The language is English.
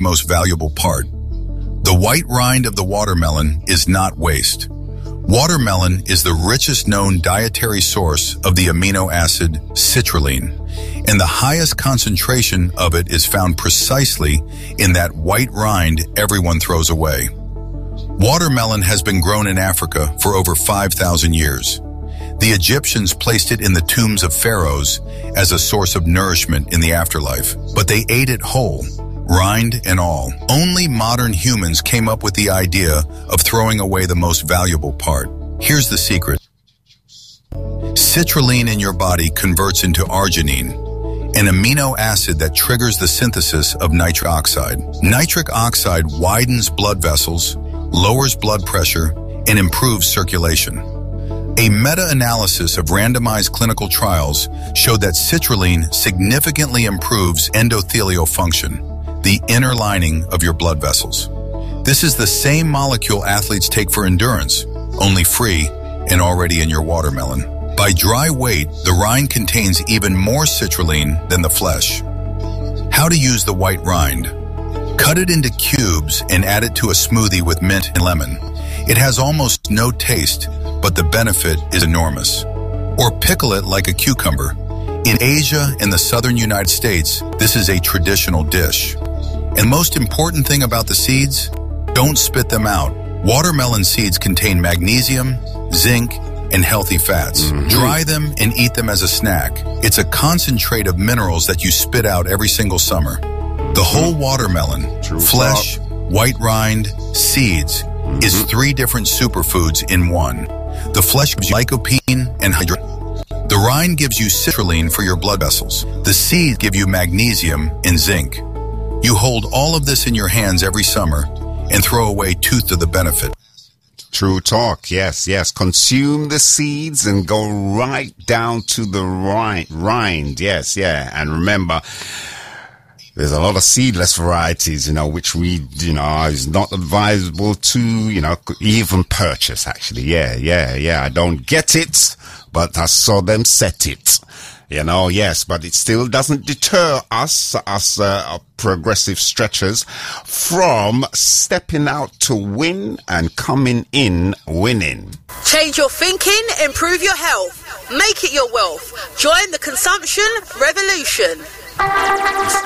most valuable part. The white rind of the watermelon is not waste. Watermelon is the richest known dietary source of the amino acid citrulline, and the highest concentration of it is found precisely in that white rind everyone throws away. Watermelon has been grown in Africa for over 5,000 years. The Egyptians placed it in the tombs of pharaohs as a source of nourishment in the afterlife, but they ate it whole, rind and all. Only modern humans came up with the idea of throwing away the most valuable part. Here's the secret. Citrulline in your body converts into arginine, an amino acid that triggers the synthesis of nitric oxide. Nitric oxide widens blood vessels, lowers blood pressure, and improves circulation. A meta-analysis of randomized clinical trials showed that citrulline significantly improves endothelial function, the inner lining of your blood vessels. This is the same molecule athletes take for endurance, only free and already in your watermelon. By dry weight, the rind contains even more citrulline than the flesh. How to use the white rind. Cut it into cubes and add it to a smoothie with mint and lemon. It has almost no taste, but the benefit is enormous. Or pickle it like a cucumber. In Asia and the southern United States, this is a traditional dish. And most important thing about the seeds, don't spit them out. Watermelon seeds contain magnesium, zinc, and healthy fats. Dry them and eat them as a snack. It's a concentrate of minerals that you spit out every single summer. The whole watermelon, flesh, white rind, seeds, is 3 different superfoods in one. The flesh gives you lycopene and hydrogen. The rind gives you citrulline for your blood vessels. The seeds give you magnesium and zinc. You hold all of this in your hands every summer and throw away 2/3 of the benefit. True talk. Yes, yes. Consume the seeds and go right down to the rind. Yes, yeah. And remember, there's a lot of seedless varieties, which is not advisable to, even purchase, actually. Yeah. I don't get it, but I saw them set it. Yes, but it still doesn't deter us progressive stretchers from stepping out to win and coming in winning. Change your thinking, improve your health, make it your wealth. Join the consumption revolution.